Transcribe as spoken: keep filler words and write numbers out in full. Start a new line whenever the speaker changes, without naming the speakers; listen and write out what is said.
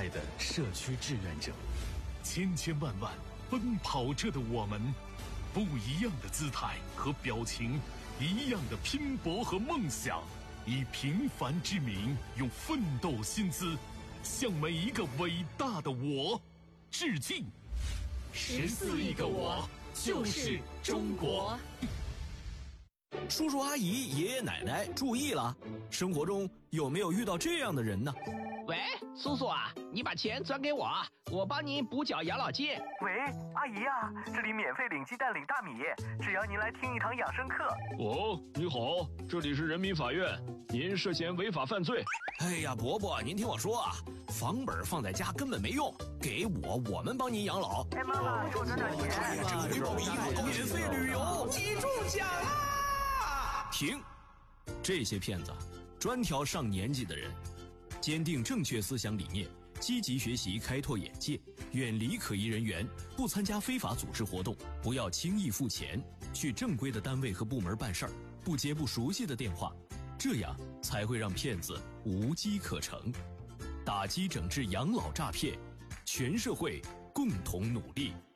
爱的社区志愿者，千千万万奔跑着的我们，不一样的姿态和表情，一样的拼搏和梦想，以平凡之名，用奋斗薪资，向每一个伟大的我致敬。十四亿个我，就是中国。
叔叔阿姨、爷爷奶奶注意了，生活中有没有遇到这样的人呢？
喂，叔叔啊，你把钱转给我，我帮您补缴养老金。
喂，阿姨啊，这里免费领鸡蛋、领大米，只要您来听一堂养生课。
哦，你好，这里是人民法院，您涉嫌违法犯罪。
哎呀，伯伯，您听我说啊，房本放在家根本没用，给我，我们帮您养老。
哎，妈妈，给我转点钱。
这个回报一个免费旅游，
你中奖啦！
停，这些骗子专挑上年纪的人。坚定正确思想理念，积极学习开拓眼界，远离可疑人员，不参加非法组织活动，不要轻易付钱，去正规的单位和部门办事儿，不接不熟悉的电话，这样才会让骗子无机可乘。打击整治养老诈骗，全社会共同努力。